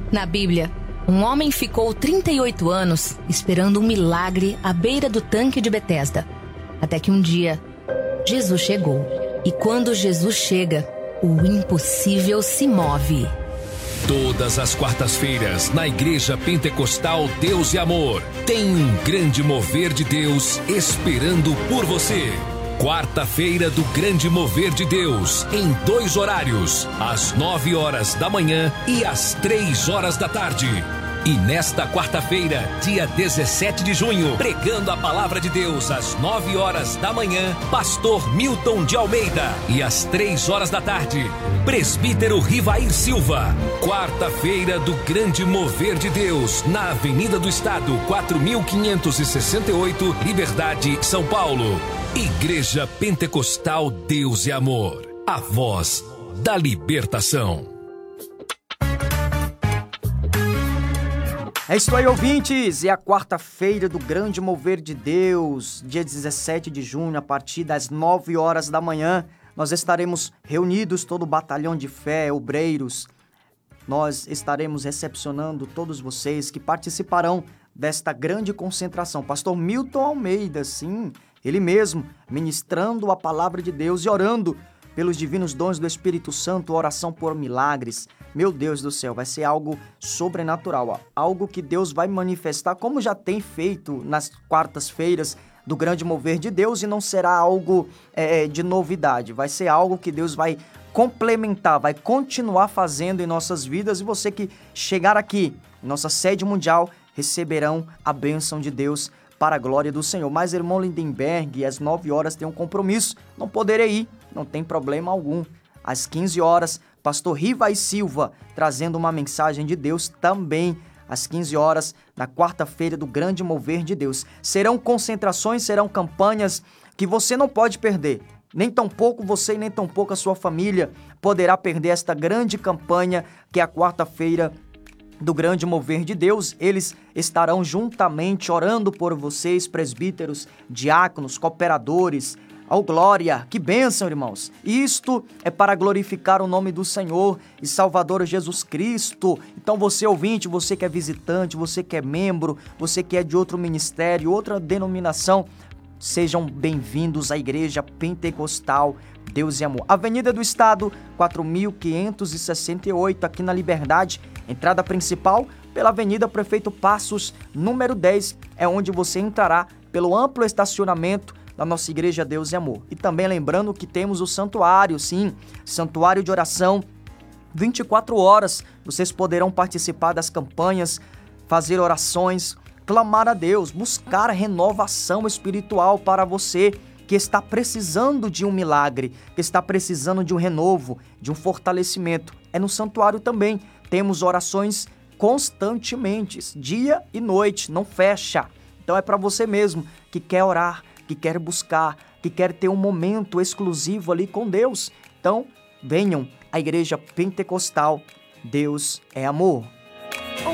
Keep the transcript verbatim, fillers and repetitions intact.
Na Bíblia, um homem ficou trinta e oito anos esperando um milagre à beira do tanque de Betesda. Até que um dia, Jesus chegou. E quando Jesus chega, o impossível se move. Todas as quartas-feiras, na Igreja Pentecostal Deus e Amor, tem um grande mover de Deus esperando por você. Quarta-feira do Grande Mover de Deus, em dois horários, às nove horas da manhã e às três horas da tarde. E nesta quarta-feira, dia dezessete de junho, pregando a Palavra de Deus às nove horas da manhã, Pastor Milton de Almeida. E às três horas da tarde, Presbítero Rivair Silva. Quarta-feira do Grande Mover de Deus, na Avenida do Estado, quatro mil quinhentos e sessenta e oito, Liberdade, São Paulo. Igreja Pentecostal Deus e Amor, a voz da libertação. É isso aí, ouvintes, é a quarta-feira do Grande Mover de Deus, dia dezessete de junho, a partir das nove horas da manhã, nós estaremos reunidos, todo o batalhão de fé, obreiros, nós estaremos recepcionando todos vocês que participarão desta grande concentração. Pastor Milton Almeida, sim, ele mesmo, ministrando a palavra de Deus e orando pelos divinos dons do Espírito Santo, oração por milagres. Meu Deus do céu, vai ser algo sobrenatural, algo que Deus vai manifestar, como já tem feito nas quartas-feiras do Grande Mover de Deus, e não será algo é, de novidade, vai ser algo que Deus vai complementar, vai continuar fazendo em nossas vidas, e você que chegar aqui, nossa sede mundial, receberão a bênção de Deus para a glória do Senhor. Mas, irmão Lindenberg, às nove horas tem um compromisso, não poderei ir, não tem problema algum. Às quinze horas, Pastor Rivair Silva, trazendo uma mensagem de Deus também, às quinze horas, na quarta-feira do Grande Mover de Deus. Serão concentrações, serão campanhas que você não pode perder. Nem tampouco você e nem tampouco a sua família poderá perder esta grande campanha que é a quarta-feira do Grande Mover de Deus. Eles estarão juntamente orando por vocês, presbíteros, diáconos, cooperadores. Oh, glória! Que bênção, irmãos! Isto é para glorificar o nome do Senhor e Salvador Jesus Cristo. Então você ouvinte, você que é visitante, você que é membro, você que é de outro ministério, outra denominação, sejam bem-vindos à Igreja Pentecostal Deus e Amor. Avenida do Estado, quatro mil quinhentos e sessenta e oito, aqui na Liberdade. Entrada principal pela Avenida Prefeito Passos, número dez, é onde você entrará pelo amplo estacionamento da nossa Igreja Deus e Amor. E também lembrando que temos o santuário, sim, santuário de oração, vinte e quatro horas. Vocês poderão participar das campanhas, fazer orações, clamar a Deus, buscar renovação espiritual para você que está precisando de um milagre, que está precisando de um renovo, de um fortalecimento. É no santuário também. Temos orações constantemente, dia e noite, não fecha. Então é para você mesmo que quer orar, que quer buscar, que quer ter um momento exclusivo ali com Deus. Então, venham à Igreja Pentecostal Deus é Amor.